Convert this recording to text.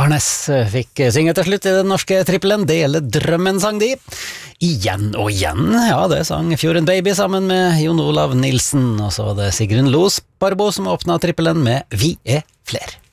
Arnes fikk synge til slutt I den norske trippelen Dele drømmen sang de. Igjen og igjen, ja det sang Fjorden Baby sammen med Jon Olav Nilsen, og så var det Sigrun Los Barbo som åpnet trippelen med Vi er fler.